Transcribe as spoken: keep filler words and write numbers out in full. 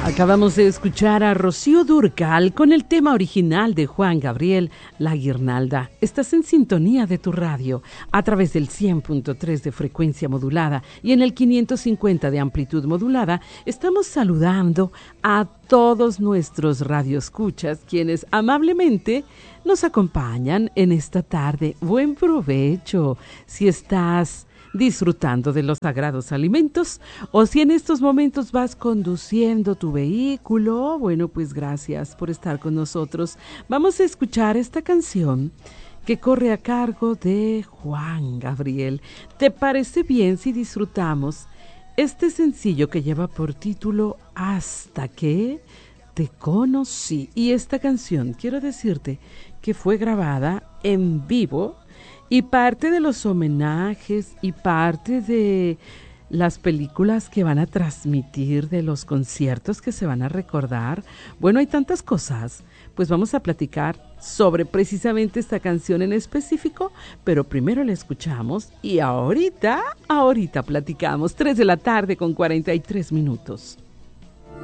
Acabamos de escuchar a Rocío Dúrcal con el tema original de Juan Gabriel, La Guirnalda. Estás en sintonía de tu radio a través del cien punto tres de frecuencia modulada y en el quinientos cincuenta de amplitud modulada. Estamos saludando a todos nuestros radioescuchas quienes amablemente nos acompañan en esta tarde. Buen provecho si estás disfrutando de los sagrados alimentos, o si en estos momentos vas conduciendo tu vehículo. Bueno, pues gracias por estar con nosotros. Vamos a escuchar esta canción que corre a cargo de Juan Gabriel. ¿Te parece bien si disfrutamos este sencillo que lleva por título Hasta que te conocí? Y esta canción, quiero decirte que fue grabada en vivo, y parte de los homenajes y parte de las películas que van a transmitir, de los conciertos que se van a recordar. Bueno, hay tantas cosas. Pues vamos a platicar sobre precisamente esta canción en específico, pero primero la escuchamos y ahorita, ahorita platicamos. Tres de la tarde con cuarenta y tres minutos.